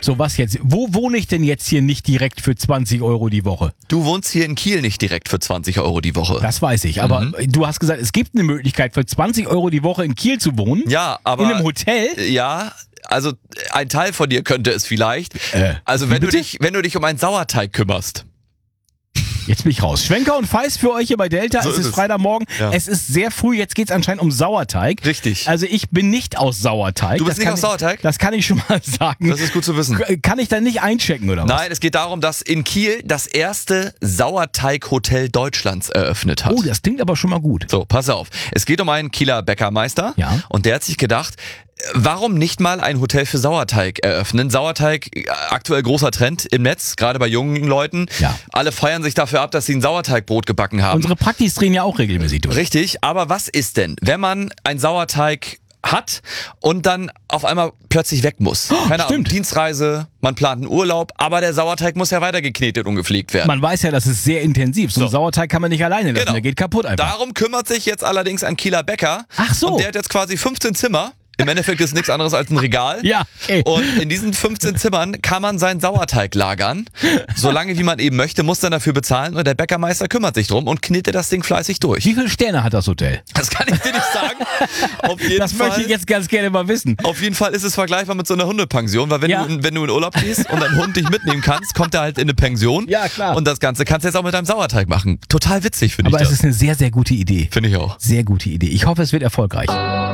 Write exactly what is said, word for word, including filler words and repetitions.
So, was jetzt? Wo wohne ich denn jetzt hier nicht direkt für zwanzig Euro die Woche? Du wohnst hier in Kiel nicht direkt für zwanzig Euro die Woche. Das weiß ich, aber Mhm. du hast gesagt, es gibt eine Möglichkeit für zwanzig Euro die Woche in Kiel zu wohnen. Ja, aber... In einem Hotel? Ja, also ein Teil von dir könnte es vielleicht. Äh, also wie wenn du bitte? dich, wenn du dich um einen Sauerteig kümmerst. Jetzt bin ich raus. Schwenker und Feist für euch hier bei Delta. So es ist ist es. Freitagmorgen. Ja. Es ist sehr früh. Jetzt geht es anscheinend um Sauerteig. Richtig. Also ich bin nicht aus Sauerteig. Du bist Das nicht kann aus ich- Sauerteig? Das kann ich schon mal sagen. Das ist gut zu wissen. Kann ich dann nicht einchecken oder was? Nein, es geht darum, dass in Kiel das erste Sauerteig-Hotel Deutschlands eröffnet hat. Oh, das klingt aber schon mal gut. So, pass auf. Es geht um einen Kieler Bäckermeister. Ja. Und der hat sich gedacht, warum nicht mal ein Hotel für Sauerteig eröffnen? Sauerteig, äh, aktuell großer Trend im Netz, gerade bei jungen Leuten. Ja. Alle feiern sich dafür ab, dass sie ein Sauerteigbrot gebacken haben. Unsere Praktis drehen ja auch regelmäßig durch. Richtig, aber was ist denn, wenn man ein Sauerteig hat und dann auf einmal plötzlich weg muss? Keine Ahnung, stimmt. Dienstreise, man plant einen Urlaub, aber der Sauerteig muss ja weiter geknetet und gepflegt werden. Man weiß ja, das ist sehr intensiv. So, So. einen Sauerteig kann man nicht alleine lassen. Genau. Der geht kaputt einfach. Darum kümmert sich jetzt allerdings ein Kieler Bäcker. Ach so. Und der hat jetzt quasi fünfzehn Zimmer. Im Endeffekt ist es nichts anderes als ein Regal. Ja, ey. Und in diesen fünfzehn Zimmern kann man seinen Sauerteig lagern. So lange wie man eben möchte, muss dann dafür bezahlen. Und der Bäckermeister kümmert sich drum und knetet das Ding fleißig durch. Wie viele Sterne hat das Hotel? Das kann ich dir nicht sagen. Auf jeden Das Fall. möchte ich jetzt ganz gerne mal wissen. Auf jeden Fall ist es vergleichbar mit so einer Hundepension, weil wenn, Ja. du, wenn du in Urlaub gehst und dein Hund dich mitnehmen kannst, kommt er halt in eine Pension. Ja, klar. Und das Ganze kannst du jetzt auch mit deinem Sauerteig machen. Total witzig, finde ich Aber es das. ist eine sehr, sehr gute Idee. Finde ich auch. Sehr gute Idee. Ich hoffe, es wird erfolgreich.